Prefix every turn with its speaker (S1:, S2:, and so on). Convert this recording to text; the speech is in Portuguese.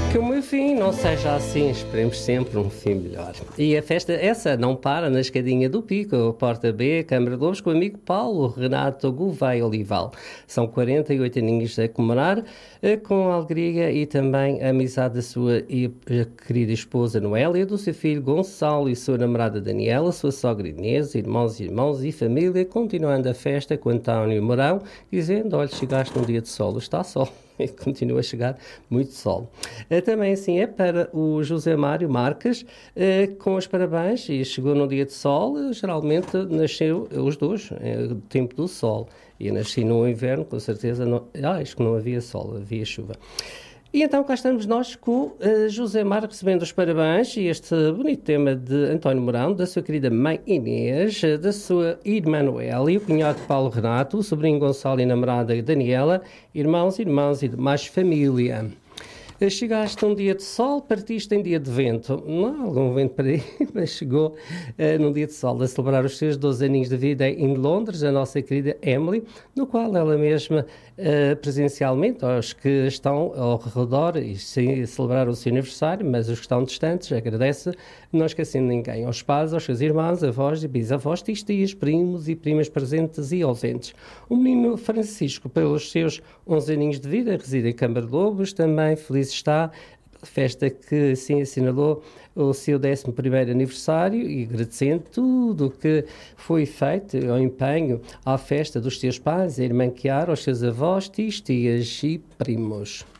S1: Que o meu fim não seja assim, esperemos sempre um fim melhor. E a festa, essa não para na escadinha do Pico, Porta B, Câmara de Lobos, com o amigo Paulo Renato Gouveia Olival. São 48 aninhos a comemorar, com alegria e também a amizade da sua querida esposa Noélia, do seu filho Gonçalo e sua namorada Daniela, sua sogra Inês, irmãos e família, continuando a festa com António Mourão, dizendo, olha, chegaste num dia de sol, está sol. E continua a chegar muito sol. Também assim é para o José Mário Marques, com os parabéns, e chegou num dia de sol, geralmente nasceu os dois, tempo do sol, e nasci no inverno, com certeza, acho que não havia sol, havia chuva. E então cá estamos nós com José Marques recebendo os parabéns e este bonito tema de António Mourão, da sua querida mãe Inês, da sua irmã Noélia, o cunhado Paulo Renato, o sobrinho Gonçalo e namorada Daniela, irmãos e demais família. Chegaste a um dia de sol, partiste em dia de vento. Não há algum vento para aí, mas chegou num dia de sol a celebrar os seus 12 aninhos de vida em Londres, a nossa querida Emily, no qual ela mesma, presencialmente, aos que estão ao redor e celebrar o seu aniversário, mas os que estão distantes, agradece, não esquecendo ninguém, aos pais, aos seus irmãos, avós e bisavós, tios, primos e primas presentes e ausentes. O menino Francisco, pelos seus 11 aninhos de vida, reside em Câmara de Lobos, também feliz está, festa que assim assinalou o seu 11º aniversário e agradecendo tudo o que foi feito, ao empenho, à festa dos seus pais, a irmã Chiara, aos seus avós, tios, tias e primos.